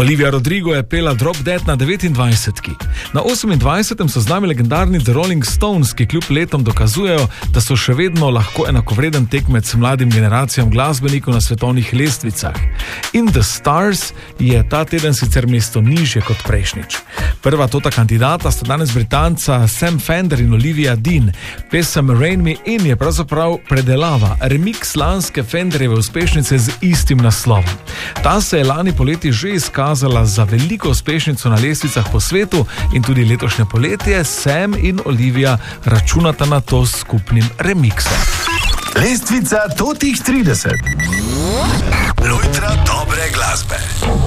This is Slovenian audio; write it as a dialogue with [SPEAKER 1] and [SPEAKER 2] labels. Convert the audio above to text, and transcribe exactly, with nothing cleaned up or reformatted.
[SPEAKER 1] Olivia Rodrigo je pela Drop Dead na devetindvajsetki. Na osemindvajsetem so z nami legendarni The Rolling Stones, ki kljub letom dokazujejo, da so še vedno lahko enakovreden tekmec mladim generacijam glasbenikov na svetovnih lestvicah. In The Stars je ta teden sicer mesto nižje kot prejšnjič. Prva tota kandidata sta danes Britanca Sam Fender in Olivia Dean. Pesem Rain Me In je pravzaprav predelava, remix lanske Fenderjeve uspešnice z istim naslovom. Ta se je lani poleti že izkazala za veliko uspešnico na lestvicah po svetu in tudi letošnje poletje Sam in Olivia računata na to s skupnim remiksom.
[SPEAKER 2] Lestvica totih trideset. Lojtra dobre glasbe.